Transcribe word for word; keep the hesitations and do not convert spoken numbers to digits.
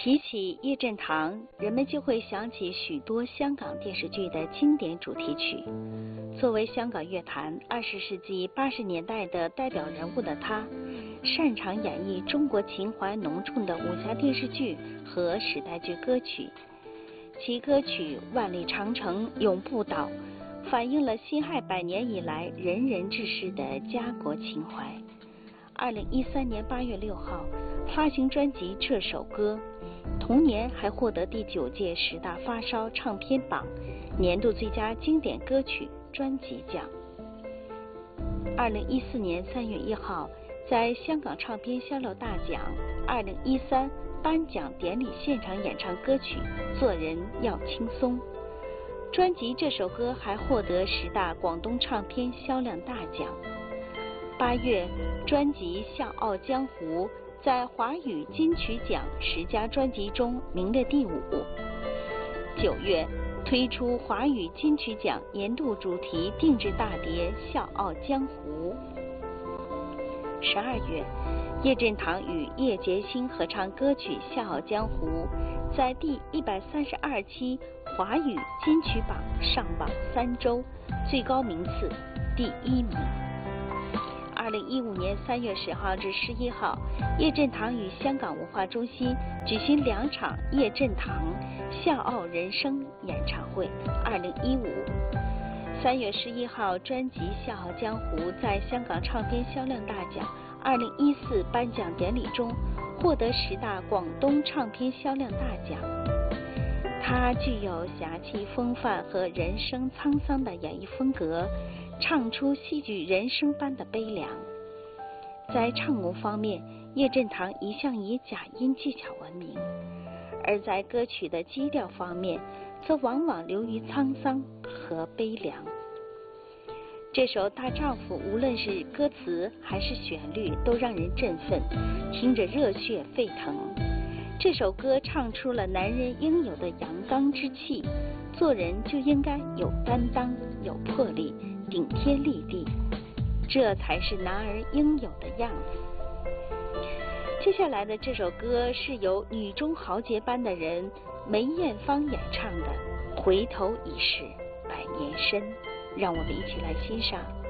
提起叶振棠，人们就会想起许多香港电视剧的经典主题曲。作为香港乐坛二十世纪八十年代的代表人物的他，擅长演绎中国情怀浓重的武侠电视剧和时代剧歌曲。其歌曲《万里长城永不倒》反映了辛亥百年以来仁人志士的家国情怀。二零一三年八月六号发行专辑《这首歌》，同年还获得第九届十大发烧唱片榜年度最佳经典歌曲专辑奖。二零一四年三月一号，在香港唱片销量大奖二零一三颁奖典礼现场演唱歌曲《做人要轻松》。专辑《这首歌》还获得十大广东唱片销量大奖。八月，专辑《笑傲江湖》在华语金曲奖十佳专辑中名列第五。九月，推出华语金曲奖年度主题定制大碟《笑傲江湖》。十二月，叶振棠与叶洁欣合唱歌曲《笑傲江湖》，在第一百三十二期华语金曲榜上榜三周，最高名次第一名。二零一五年三月十号至十一号，叶振棠与香港文化中心举行两场叶振棠笑傲人生演唱会。二零一五三月十一号，专辑《笑傲江湖》在香港唱片销量大奖二零一四颁奖典礼中获得十大广东唱片销量大奖。他具有侠气风范和人生沧桑的演绎风格，唱出戏剧人生般的悲凉。在唱功方面，叶振棠一向以假音技巧闻名，而在歌曲的基调方面，则往往流于沧桑和悲凉。这首《大丈夫》无论是歌词还是旋律，都让人振奋，听着热血沸腾。这首歌唱出了男人应有的阳刚之气，做人就应该有担当、有魄力，顶天立地，这才是男儿应有的样子。接下来的这首歌是由女中豪杰般的人梅艳芳演唱的《回头已是百年身》，让我们一起来欣赏。